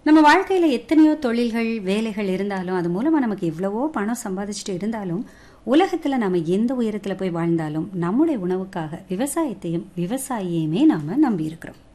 நம்ம வாழ்க்கையில எத்தனையோ தொழில்கள், வேலைகள் இருந்தாலும், அது மூலமா நமக்கு எவ்வளவோ பணம் சம்பாதிச்சுட்டு இருந்தாலும், உலகத்துல நாம எந்த உயரத்துல போய் வாழ்ந்தாலும், நம்முடைய உணவுக்காக விவசாயத்தையும், விவசாயியையுமே நாம நம்பி இருக்கிறோம்.